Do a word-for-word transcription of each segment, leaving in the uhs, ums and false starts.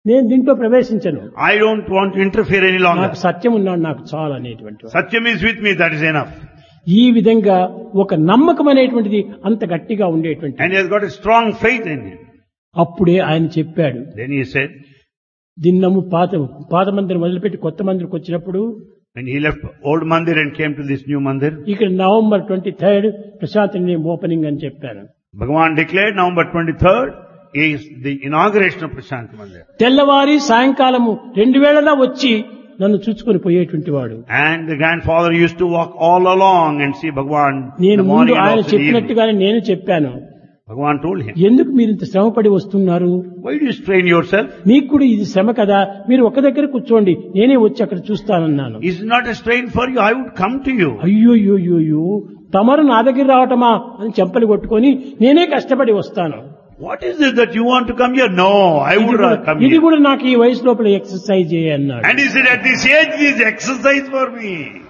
నేను దీంట్లో ప్రవేశించను, I don't want to interfere any longer. నాకు సత్యం ఉన్నాడు నాకు చాలు అనేటువంటి వాడు. Satyam is with me, that is enough. ఈ విధంగా ఒక నమ్మకం అనేటువంటిది అంత గట్టిగా ఉండేటువంటి. And he has got a strong faith in him. అప్పుడే ఆయన చెప్పాడు, Then he said, దిన్నము పాత పాత మందిరం వదిలిపెట్టి కొత్త మందిరికి వచ్చినప్పుడు when he left old mandir and came to this new mandir, ఇక్కడ November twenty third Prashanth opening అని చెప్పాను. Bhagavan declared November twenty-third is the inauguration of Prashant Mandir. తెల్లవారి సాయంకాలము రెండు వేళలా వచ్చి నన్ను చూసుకొని పోయేటువంటి వాడు. And the grandfather used to walk all along and see Bhagavan in నేను the ముందు morning and ఆయన also in the evening. చెప్పినట్టుగానే నేను చెప్పాను, Bhagavan told him, ఎందుకు మీరు ఇంత శ్రమపడి వస్తున్నారు, why do you strain yourself? మీకు కూడా ఇది శ్రమ కదా, మీరు ఒక దగ్గర కూర్చోండి, నేనే వచ్చి అక్కడ చూస్తానన్నాను. Is it not a strain for you? I would come to you. అయ్యోయ్యోయ్యో తమరు నా దగ్గర రావటమా అని చెంపలు కొట్టుకొని నేనే కష్టపడి వస్తాను. What is it that you want to come here? No, I ఇది would కూడా- rather come ఇది here. కూడా నాకు ఈ వయసు లోపల ఎక్సర్సైజ్ అన్నాడు. And he said, at this age, this is exercise for me.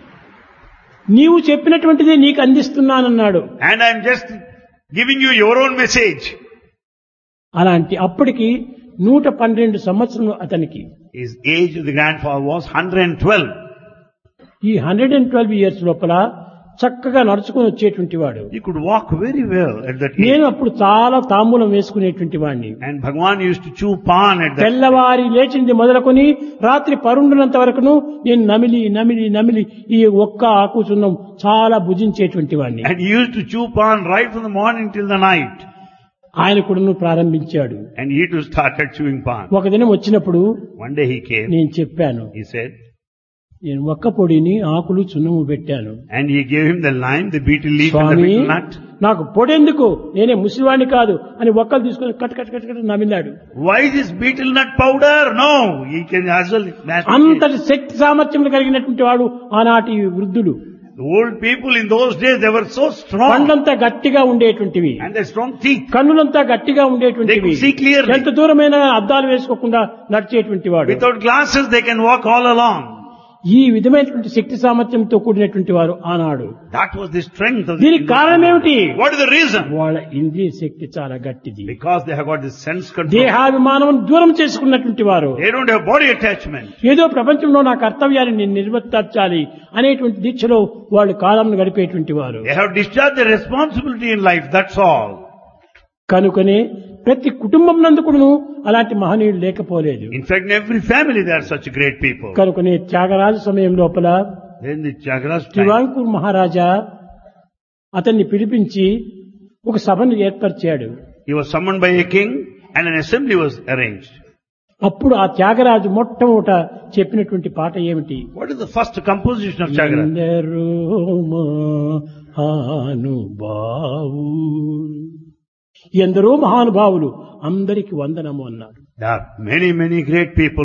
నీవు చెప్పినటువంటిదే నీకు అందిస్తున్నానన్నాడు. And I'm just giving you your own message. అలాంటి అప్పటికి నూట పన్నెండు సంవత్సరం అతనికి. His age of the grandfather was one hundred twelve. ఈ హండ్రెడ్ అండ్ ట్వెల్వ్ ఇయర్స్ లోపల చక్కగా నడుచుకుని వచ్చేటువంటి వాడు. He could walk very well at that age. నేను అప్పుడు చాలా తాంబూలం వేసుకునేటువంటి వాడిని. And Bhagavan used to chew pan at that. తెల్లవారి లేచింది మొదలుకొని రాత్రి పరుండునంత వరకును నేను నమిలి నమిలి నమిలి ఈ ఒక్క ఆకు చున్నం చాలా భుజించేటువంటి వాడిని. And he used to chew pan right from the morning till the night. ఆయన కూడా ప్రారంభించాడు. And he too started chewing pan. ఒక దినం వచ్చినప్పుడు One day he came, నేను చెప్పాను, he said, నేను ఒక్క పొడిని ఆకులు చున్నము పెట్టాను. and he gave him the lime, the betel leaf and the Swamy betel nut. నాకు పొడెందుకు, నేనే ముసలివాణ్ణి కాదు అని ఒక్కలు తీసుకొని cut cut cut cut నమిలాడు. Why this betel nut powder? No, he can as well masticate. అంతటి శక్తి సామర్థ్యం కలిగినటువంటి వాడు ఆనాటి వృద్ధులు. The old people in those days, they were so strong. పండ్లంతా గట్టిగా ఉండేటువంటివి, And they strong teeth. కన్నులంతా గట్టిగా ఉండేటువంటివి, They could see clearly. ఎంత దూరమైన అద్దాలు వేసుకోకుండా నడిచేటువంటి వాడు. Without glasses, they can walk all along. ఈ విధమైనటువంటి శక్తి సామర్థ్యంతో కూడినటువంటి వారు ఆనాడు. That was the strength of the దీనికి కారణం ఏమిటి? What is the reason? వాళ్ళ ఇంద్రియ శక్తి చాలా గట్టిది. Because they have got this sense control. దేహాభిమానం దూరం చేసుకున్నటువంటి వారు. They don't have body attachment. ఏదో ప్రపంచంలో నా కర్తవ్యాన్ని నేను నిర్వర్తించాలి అనేటువంటి దీక్షలో వాళ్ళు కాలంను గడిపేటువంటి వారు. They have discharged their responsibility in life, that's all. కనుకనే ప్రతి కుటుంబం నందుకును అలాంటి మహనీయులు లేకపోలేదు. In fact, in every family there are such great people. కనుకనే త్యాగరాజు సమయం లోపల Then the Jagaras time, శ్రీవాంకూర్ మహారాజా అతన్ని పిలిపించి ఒక సభను ఏర్పరిచాడు. he was summoned by a king and an assembly was arranged. అప్పుడు ఆ త్యాగరాజు మొట్టమొదట చెప్పినటువంటి పాట ఏమిటి? What is the first composition of Jagaras? ఎందరో మహానుభావు, ఎందరో మహానుభావులు అందరికి వందనము అన్నాడు. There are many, many great people